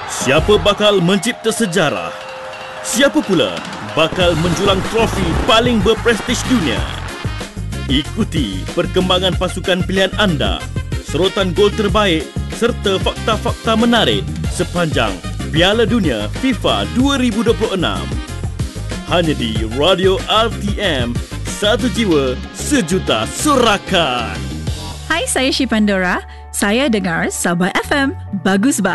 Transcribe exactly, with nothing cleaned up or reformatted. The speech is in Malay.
Siapa bakal mencipta sejarah? Siapa pula bakal menjulang trofi paling berprestij dunia? Ikuti perkembangan pasukan pilihan anda, serotan gol terbaik serta fakta-fakta menarik sepanjang Piala Dunia FIFA dua ribu dua puluh enam. Hanya di Radio R T M, satu jiwa, sejuta surakan. Hai, saya Syi Pandora. Saya dengar Sabah F M. Bagus, Bah.